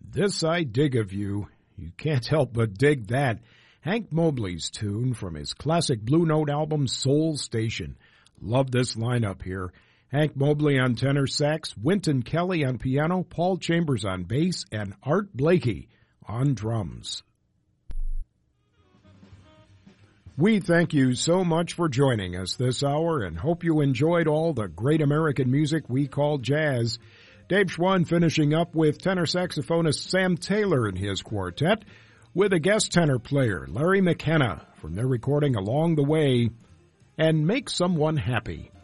This I Dig of You. You can't help but dig that. Hank Mobley's tune from his classic Blue Note album, Soul Station. Love this lineup here. Hank Mobley on tenor sax, Wynton Kelly on piano, Paul Chambers on bass, and Art Blakey on drums. We thank you so much for joining us this hour and hope you enjoyed all the great American music we call jazz. Dave Schwann finishing up with tenor saxophonist Sam Taylor and his quartet, with a guest tenor player, Larry McKenna, from their recording Along the Way and Make Someone Happy.